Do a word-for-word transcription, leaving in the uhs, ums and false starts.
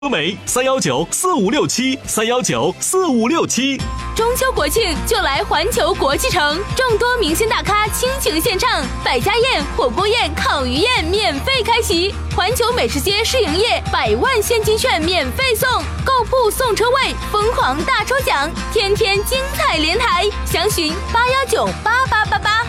美三幺九四五六七三幺九四五六七。 中秋国庆就来环球国际城，众多明星大咖倾情献唱，百家宴、火锅宴、烤鱼宴免费开席，环球美食街试营业，百万现金券免费送，购铺送车位，疯狂大抽奖，天天精彩连台，详询八幺九八八八八。